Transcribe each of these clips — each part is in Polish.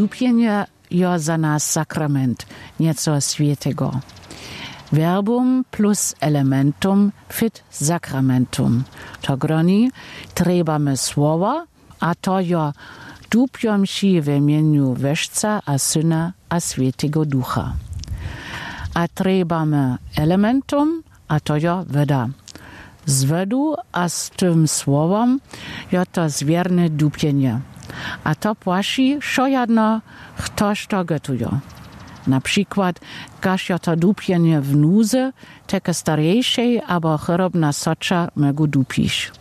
Dupienie jo za nas sakrament, nieco świętego. Verbum plus elementum fit sakramentum. To groni trebamy słowa, a to jo dupiom si w imieniu Weszca a Syna a Świętego Ducha. A trebamy elementum, a to jo woda. Z wodu a z tym słowom jo to zwierne dupienie. A to płaci, що jedno, ktoś to gotuje. Na przykład, każ jo to dupienie w nuze, takie starejszej, albo chorobna socza mego dupisz.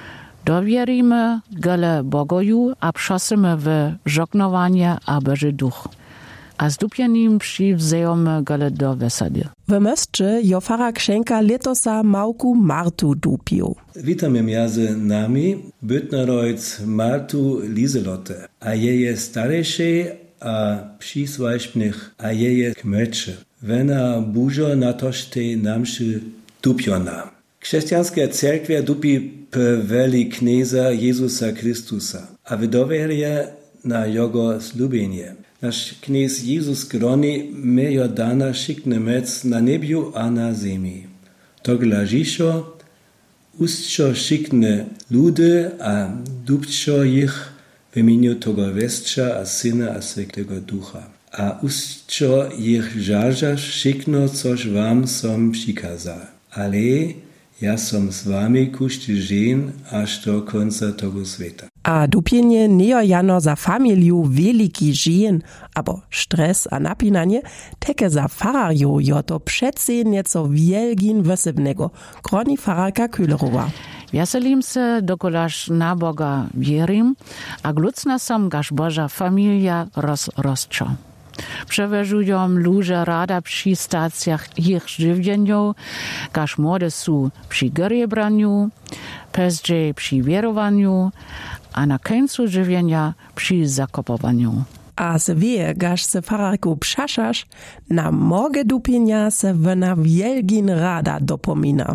Dowierimy gele Bogoju a przosimy w żognowanie a Boży Duch. A z dupienim przywzejemy gele do wesady. W mieście jo fara księga letosa małku Martu dupił. Witamy między nami bytnerojc Martu Liselotte, a jeje starejszej a przysłajsznych a jeje kmecze. Wena bużo na tożtej namszy dupiona. Chrześcijańska cerkwie dupi peweli kneza Jezusa Chrystusa, a wydowerje na jego zlubienie. Nasz kniez Jezus groni my jo dana szykny mec na niebiu a na ziemi. To glażiszo, ustczo szykne ludy, a dupczo ich w imieniu tego Weszcza a Syna a Świętego Ducha. A ustczo ich żarżasz szykno, coż wam som przykazał. Ale ja som z wami kuszty dzień, aż do końca tego świata. A dupienie nie jano za familiu wielki žien, abo stres a napinanie, teke za fararju jo to přece nieco wielgin wysebnego, kroni fararka Kühlerowa. Wieselim se, dokolaż na Boga wierim, a glucna som, gaż Boża familia rozczo. Przeważują ludzie rada przy stacjach ich żywieniu, gaż młode są przy goriebraniu, pezdźej przy wierowaniu, a na końcu żywienia przy zakopowaniu. A se wie, gaż se fararku przaszasz, na morge dupienia se wena wielgin rada dopomina.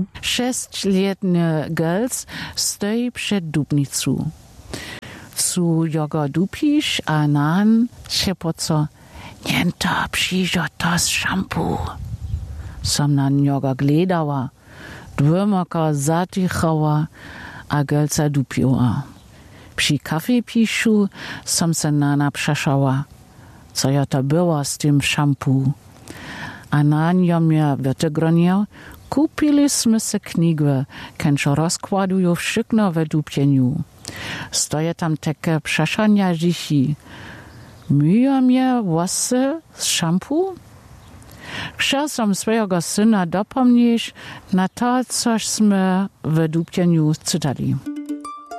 6-letny gels stoi przed dupnicą. Cu jogo dupisz, a nan šepoco, njento přižo to z šampu. Som na njoga gledała, dwomoko zatichała, a gelca dupiła. Przy kafe piszu som se nana przeszała, co ja to było z tym szampu. A na njo mnie wytygronił, kupiliśmy se knigę, kęczo rozkładują wszystko we dupieniu. Stoje tam takie przeszania dzieci. Myja mnie włosy z szampu? Chciał som swojego syna dopomnieć na to, cośmy w dupieniu czytali.